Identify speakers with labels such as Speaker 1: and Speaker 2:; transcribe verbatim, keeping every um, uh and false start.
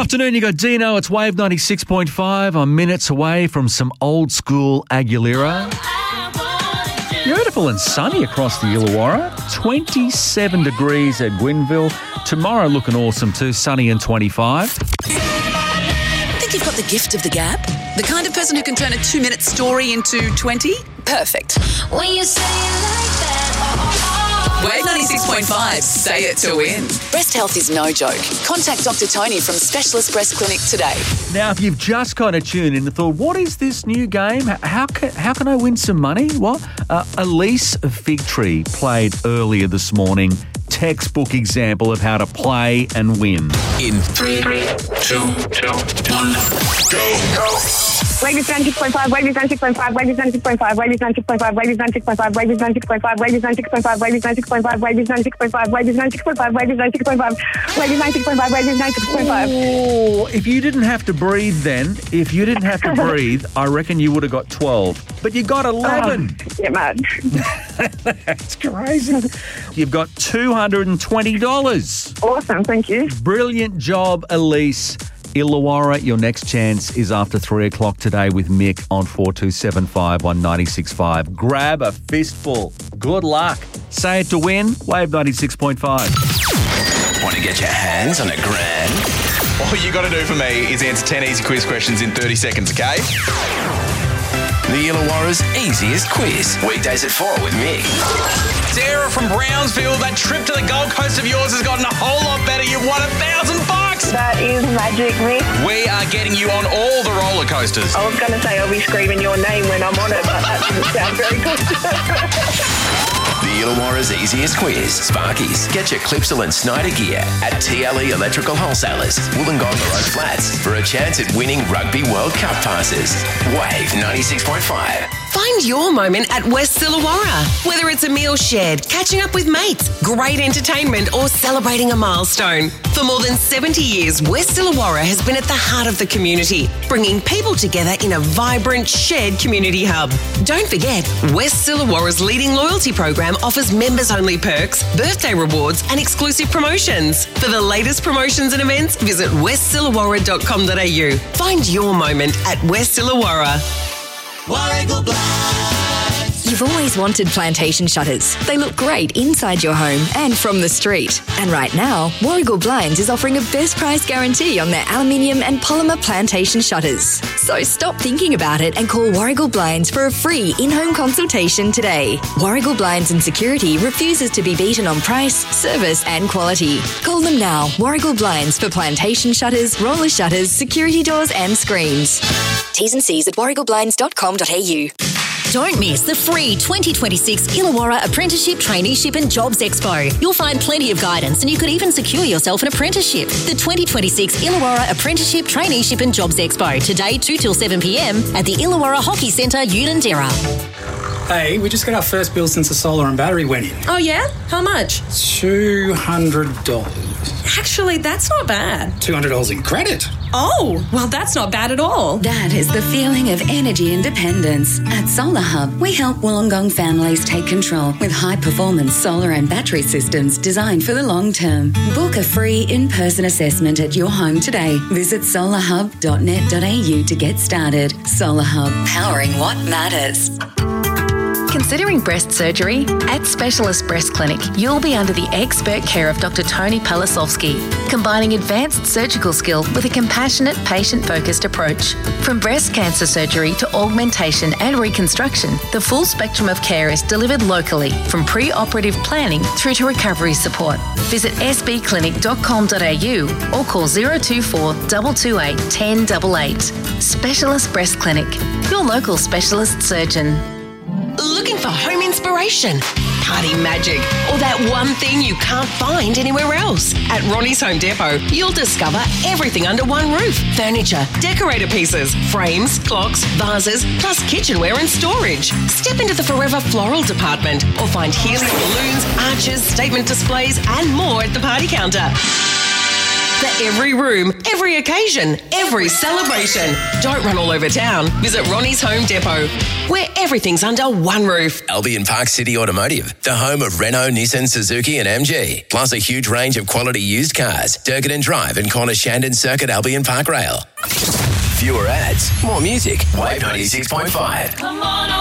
Speaker 1: afternoon, you got Dino. It's Wave ninety-six point five. I'm minutes away from some old school Aguilera. Beautiful and sunny across the Illawarra. twenty-seven degrees at Gwynville. Tomorrow looking awesome too, sunny and twenty-five.
Speaker 2: Think you've got the gift of the gab? The kind of person who can turn a two-minute story into twenty? Perfect.
Speaker 3: When you say it like that, oh, oh, oh.
Speaker 2: Wave ninety-six point five, say it to win. Breast health is no joke. Contact Doctor Tony from Specialist Breast Clinic today.
Speaker 1: Now, if you've just kind of tuned in and thought, what is this new game? How can, how can I win some money? What? Uh, Elise Figtree played earlier this morning. Textbook example of how to play and win.
Speaker 4: In three, two, two, one, go, go.
Speaker 5: Wave ninety-six point five, Wave ninety-six point five, Wave ninety-six point five, Wave ninety-six point five, Wave ninety-six point five, Wave ninety-six point five, Wave ninety-six point five, Wave ninety-six point five, Wave ninety-six point five, Wave ninety-six point five, Wave ninety-six point five, Wave ninety-six point five, Wave ninety-six point five.
Speaker 1: Oh, if you didn't have to breathe then, if you didn't have to breathe, I reckon you would have got twelve. But you got eleven.
Speaker 5: Oh, yeah, man.
Speaker 1: That's crazy. You've got two hundred twenty dollars.
Speaker 5: Awesome, thank you.
Speaker 1: Brilliant job, Elise. Illawarra, your next chance is after three o'clock today with Mick on four two seven five one nine six five. Grab a fistful. Good luck. Say it to win. Wave ninety-six point five.
Speaker 4: Want to get your hands on a grand?
Speaker 6: All you got to do for me is answer ten easy quiz questions in thirty seconds, okay?
Speaker 4: The Illawarra's easiest quiz. Weekdays at four with Mick.
Speaker 6: Sarah from Brownsville, that trip to the Gold Coast of yours has gotten a whole lot better. You've won a thousand bucks.
Speaker 5: That is magic, Mick.
Speaker 6: We are getting you on all the roller coasters.
Speaker 5: I was going to say I'll be screaming your name when I'm on it, but that doesn't sound very good.
Speaker 4: The Illawarra's easiest quiz. Sparkies. Get your Clipsal and Snyder gear at T L E Electrical Wholesalers, Wollongong Road Flats, for a chance at winning Rugby World Cup passes. Wave ninety-six point five.
Speaker 7: Find your moment at West Illawarra. Whether it's a meal shared, catching up with mates, great entertainment, or celebrating a milestone. For more than seventy years, West Illawarra has been at the heart of the community, bringing people together in a vibrant, shared community hub. Don't forget, West Illawarra's leading loyalty program offers members-only perks, birthday rewards, and exclusive promotions. For the latest promotions and events, visit west illawarra dot com dot a u. Find your moment at West Illawarra.
Speaker 3: Warragul Blinds.
Speaker 8: You've always wanted plantation shutters. They look great inside your home and from the street. And right now, Warragul Blinds is offering a best price guarantee on their aluminium and polymer plantation shutters. So stop thinking about it and call Warragul Blinds for a free in-home consultation today. Warragul Blinds and Security refuses to be beaten on price, service and quality. Call them now. Warragul Blinds for plantation shutters, roller shutters, security doors and screens. T's and C's at warragul blinds dot com dot a u.
Speaker 9: Don't miss the free twenty twenty-six Illawarra Apprenticeship, Traineeship and Jobs Expo. You'll find plenty of guidance and you could even secure yourself an apprenticeship. The twenty twenty-six Illawarra Apprenticeship, Traineeship and Jobs Expo. Today, two till seven p m at the Illawarra Hockey Centre, Unanderra.
Speaker 10: Hey, we just got our first bill since the solar and battery went in.
Speaker 11: Oh, yeah? How much?
Speaker 10: two hundred dollars.
Speaker 11: Actually, that's not bad.
Speaker 10: two hundred dollars in credit.
Speaker 11: Oh, well, that's not bad at all.
Speaker 12: That is the feeling of energy independence. At Solar Hub, we help Wollongong families take control with high-performance solar and battery systems designed for the long term. Book a free in-person assessment at your home today. Visit solar hub dot net dot a u to get started. Solar Hub, powering what matters.
Speaker 13: Considering breast surgery? At Specialist Breast Clinic, you'll be under the expert care of Doctor Tony Palasovsky, combining advanced surgical skill with a compassionate, patient-focused approach. From breast cancer surgery to augmentation and reconstruction, the full spectrum of care is delivered locally, from pre-operative planning through to recovery support. Visit s b clinic dot com dot a u or call zero two four, two two eight, one zero eight eight. Specialist Breast Clinic, your local specialist surgeon.
Speaker 7: Looking for home inspiration, party magic, or that one thing you can't find anywhere else? At Ronnie's Home Depot, you'll discover everything under one roof. Furniture, decorator pieces, frames, clocks, vases, plus kitchenware and storage. Step into the Forever Floral department or find helium balloons, arches, statement displays and more at the party counter. The every room, every occasion, every celebration. Don't run all over town. Visit Ronnie's Home Depot, where everything's under one roof.
Speaker 4: Albion Park City Automotive, the home of Renault, Nissan, Suzuki and M G. Plus a huge range of quality used cars. Durkin Drive and Corner Shandon Circuit, Albion Park Rail. Fewer ads, more music. Wave ninety-six point five.
Speaker 3: Come on